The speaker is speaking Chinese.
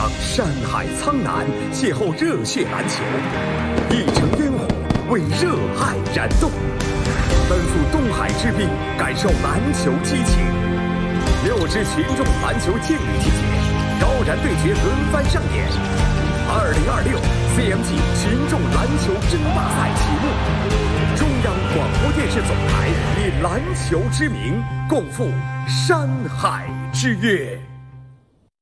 场山海苍南，邂逅热血篮球，一城烟火为热爱燃动，奔赴东海之滨，感受篮球激情。6支群众篮球健力集结，高燃对决轮番上演。2026 CMG 群众篮球争霸赛启幕，中央广播电视总台以篮球之名，共赴山海之约。